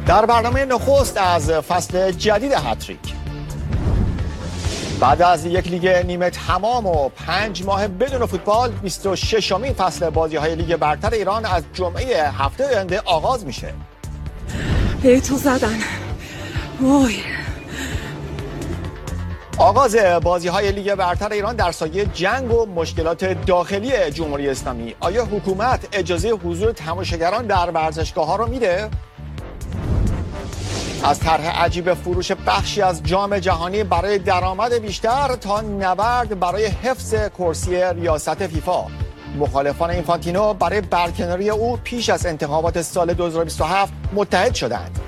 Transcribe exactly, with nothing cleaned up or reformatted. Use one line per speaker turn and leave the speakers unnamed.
در برنامه نخست از فصل جدید هتریک. بعد از یک لیگ نیمه تمام و پنج ماه بدون فوتبال، بیست و ششمین فصل بازی‌های لیگ برتر ایران از جمعه هفته آینده آغاز میشه.
ای تو زدن. وای.
آغاز بازی‌های لیگ برتر ایران در سایه جنگ و مشکلات داخلی جمهوری اسلامی. آیا حکومت اجازه حضور تماشاگران در ورزشگاه‌ها رو میده؟ از طرح عجیب فروش بخشی از جام جهانی برای درآمد بیشتر تا نبرد برای حفظ کرسی ریاست فیفا. مخالفان اینفانتینو برای برکناری او پیش از انتخابات سال دو هزار و بیست و هفت متحد شدند.